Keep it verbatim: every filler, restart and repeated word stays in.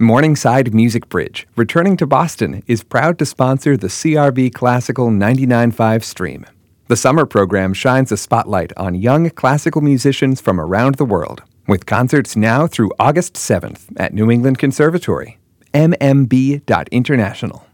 Morningside Music Bridge, returning to Boston, is proud to sponsor the C R V Classical ninety-nine point five stream. The summer program shines a spotlight on young classical musicians from around the world, with concerts now through August seventh at New England Conservatory. m m b dot international.